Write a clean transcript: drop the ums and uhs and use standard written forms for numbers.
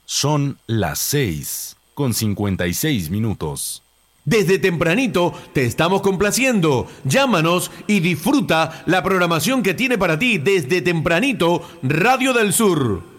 Son las 6:56. Desde tempranito te estamos complaciendo. Llámanos y disfruta la programación que tiene para ti desde tempranito Radio del Sur.